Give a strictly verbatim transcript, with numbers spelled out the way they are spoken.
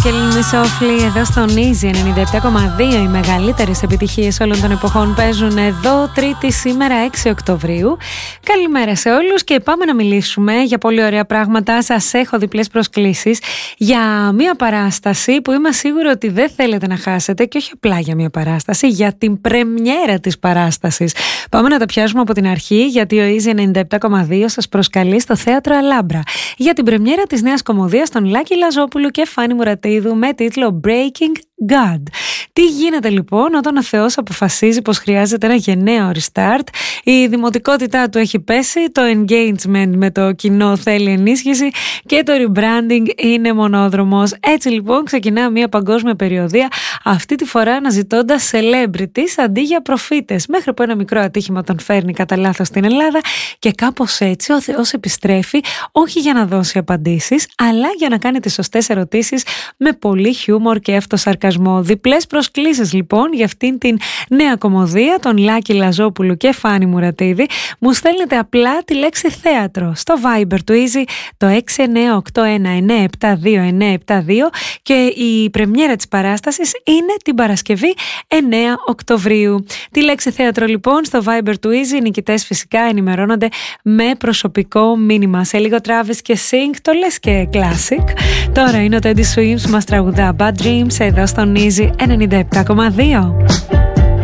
και Lil Softly εδώ στον Easy ενενήντα επτά κόμμα δύο. Οι μεγαλύτερες επιτυχίες όλων των εποχών παίζουν εδώ, Τρίτη σήμερα έξι Οκτωβρίου. Καλημέρα σε όλους και πάμε να μιλήσουμε για πολύ ωραία πράγματα. Σας έχω διπλές προσκλήσεις για μια παράσταση που είμαι σίγουρη ότι δεν θέλετε να χάσετε, και όχι απλά για μια παράσταση, για την πρεμιέρα της παράστασης. Πάμε να τα πιάσουμε από την αρχή, γιατί ο Easy ενενήντα επτά κόμμα δύο σας προσκαλεί στο θέατρο Αλάμπρα για την πρεμιέρα της νέας κομμωδίας των Λάκη Λαζόπουλου και Φάνη Μουρατίδου με τίτλο Breaking God. Τι γίνεται λοιπόν όταν ο Θεός αποφασίζει πως χρειάζεται ένα γενναίο restart? Η δημοτικότητά του έχει πέσει, το engagement με το κοινό θέλει ενίσχυση και το rebranding είναι μονόδρομος. Έτσι λοιπόν ξεκινά μια παγκόσμια περιοδεία, αυτή τη φορά αναζητώντας celebrities αντί για προφήτες, μέχρι που ένα μικρό ατύχημα τον φέρνει κατά λάθος στην Ελλάδα και κάπως έτσι ο Θεός επιστρέφει, όχι για να δώσει απαντήσεις, αλλά για να κάνει τις σωστές ερωτήσεις με πολύ χιούμορ και αυτοσαρκασμό. Διπλές προσκλήσεις λοιπόν για αυτήν την νέα κομμωδία των Λάκη Λαζόπουλου και Φάνη Μουρατίδη. Μου στέλνετε απλά τη λέξη θέατρο στο Viber του Easy, το έξι εννιά οκτώ ένα εννιά επτά δύο εννιά επτά δύο, και η πρεμιέρα της παράστασης είναι την Παρασκευή εννέα Οκτωβρίου. Τη λέξη θέατρο λοιπόν στο Viber του Easy. Οι νικητές φυσικά ενημερώνονται με προσωπικό μήνυμα. Σε λίγο Travis και Sing, το λες και classic. Τώρα είναι ο Teddy Swims, μας τραγουδά Bad Dreams εδώ στον Easy ενενήντα επτά κόμμα δύο.